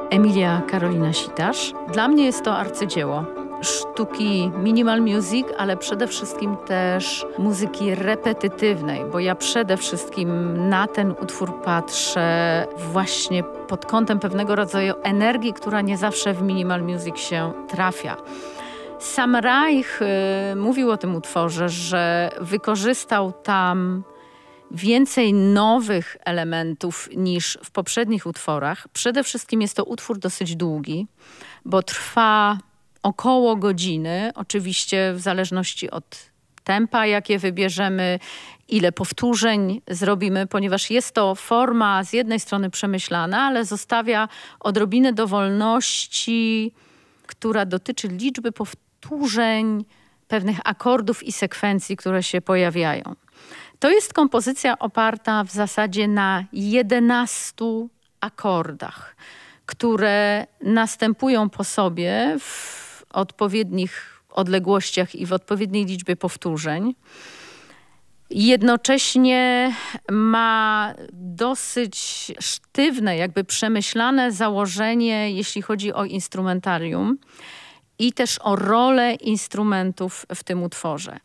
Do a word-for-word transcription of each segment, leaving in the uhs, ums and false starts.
Emilia Karolina Sitasz. Dla mnie jest to arcydzieło sztuki minimal music, ale przede wszystkim też muzyki repetytywnej, bo ja przede wszystkim na ten utwór patrzę właśnie pod kątem pewnego rodzaju energii, która nie zawsze w minimal music się trafia. Sam Reich y, mówił o tym utworze, że wykorzystał tam więcej nowych elementów niż w poprzednich utworach. Przede wszystkim jest to utwór dosyć długi, bo trwa około godziny, oczywiście w zależności od tempa, jakie wybierzemy, ile powtórzeń zrobimy, ponieważ jest to forma z jednej strony przemyślana, ale zostawia odrobinę dowolności, która dotyczy liczby powtórzeń, pewnych akordów i sekwencji, które się pojawiają. To jest kompozycja oparta w zasadzie na jedenastu akordach, które następują po sobie w odpowiednich odległościach i w odpowiedniej liczbie powtórzeń. Jednocześnie ma dosyć sztywne, jakby przemyślane założenie, jeśli chodzi o instrumentarium i też o rolę instrumentów w tym utworze.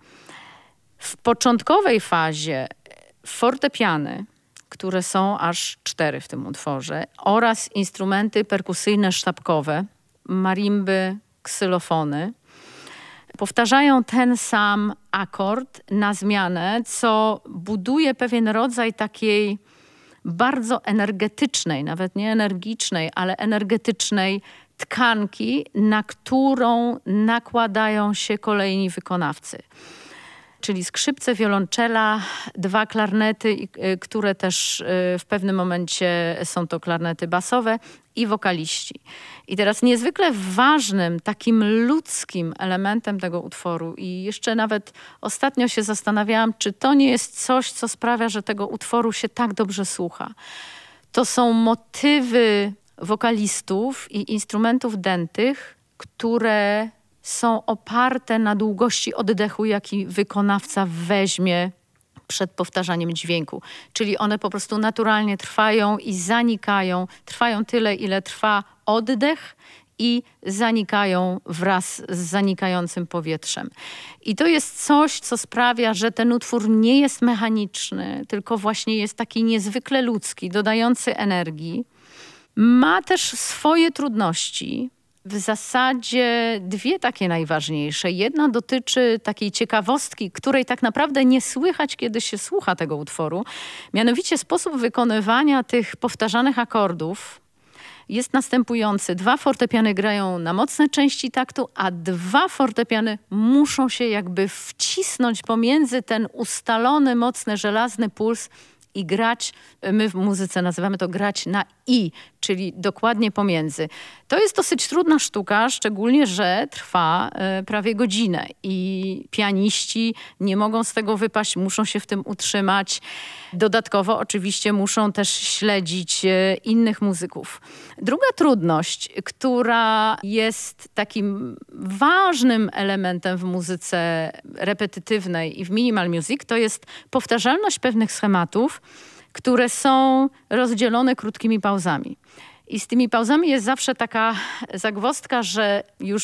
W początkowej fazie fortepiany, które są aż cztery w tym utworze, oraz instrumenty perkusyjne sztabkowe, marimby, ksylofony, powtarzają ten sam akord na zmianę, co buduje pewien rodzaj takiej bardzo energetycznej, nawet nie energicznej, ale energetycznej tkanki, na którą nakładają się kolejni wykonawcy. Czyli skrzypce, wiolonczela, dwa klarnety, które też w pewnym momencie są to klarnety basowe i wokaliści. I teraz niezwykle ważnym, takim ludzkim elementem tego utworu i jeszcze nawet ostatnio się zastanawiałam, czy to nie jest coś, co sprawia, że tego utworu się tak dobrze słucha. To są motywy wokalistów i instrumentów dętych, które są oparte na długości oddechu, jaki wykonawca weźmie przed powtarzaniem dźwięku. Czyli one po prostu naturalnie trwają i zanikają. Trwają tyle, ile trwa oddech i zanikają wraz z zanikającym powietrzem. I to jest coś, co sprawia, że ten utwór nie jest mechaniczny, tylko właśnie jest taki niezwykle ludzki, dodający energii. Ma też swoje trudności. W zasadzie dwie takie najważniejsze. Jedna dotyczy takiej ciekawostki, której tak naprawdę nie słychać, kiedy się słucha tego utworu. Mianowicie sposób wykonywania tych powtarzanych akordów jest następujący. Dwa fortepiany grają na mocne części taktu, a dwa fortepiany muszą się jakby wcisnąć pomiędzy ten ustalony, mocny, żelazny puls i grać, my w muzyce nazywamy to grać na i, czyli dokładnie pomiędzy. To jest dosyć trudna sztuka, szczególnie, że trwa y, prawie godzinę i pianiści nie mogą z tego wypaść, muszą się w tym utrzymać. Dodatkowo oczywiście muszą też śledzić y, innych muzyków. Druga trudność, która jest takim ważnym elementem w muzyce repetytywnej i w minimal music, to jest powtarzalność pewnych schematów, które są rozdzielone krótkimi pauzami. I z tymi pauzami jest zawsze taka zagwozdka, że już